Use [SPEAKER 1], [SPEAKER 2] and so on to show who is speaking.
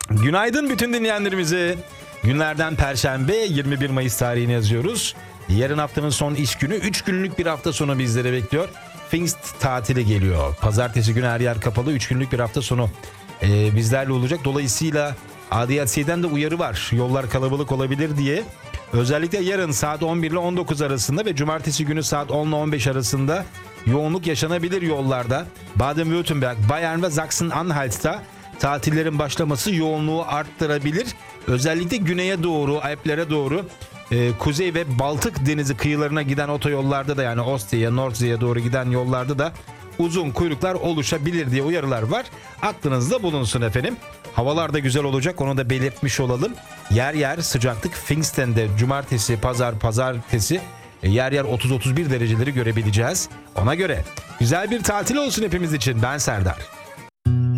[SPEAKER 1] Günaydın bütün dinleyenlerimize. Günlerden Perşembe 21 Mayıs tarihini yazıyoruz. Yarın haftanın son iş günü, 3 günlük bir hafta sonu bizleri bekliyor. Pfingst tatili geliyor. Pazartesi günü her yer kapalı, 3 günlük bir hafta sonu bizlerle olacak. Dolayısıyla ADAC'den de uyarı var. Yollar kalabalık olabilir diye. Özellikle yarın saat 11 ile 19 arasında ve cumartesi günü saat 10 ile 15 arasında yoğunluk yaşanabilir yollarda. Baden-Württemberg, Bayern ve Sachsen-Anhalt'ta tatillerin başlaması yoğunluğu arttırabilir. Özellikle güneye doğru, Alplere doğru, Kuzey ve Baltık Denizi kıyılarına giden otoyollarda da, yani Ostia'ya, Nordsee'ye doğru giden yollarda da uzun kuyruklar oluşabilir diye uyarılar var. Aklınızda bulunsun efendim. Havalar da güzel olacak, onu da belirtmiş olalım. Yer yer sıcaklık Pfingst'ten de cumartesi, pazartesi yer yer 30-31 dereceleri görebileceğiz. Ona göre güzel bir tatil olsun hepimiz için. Ben Serdar.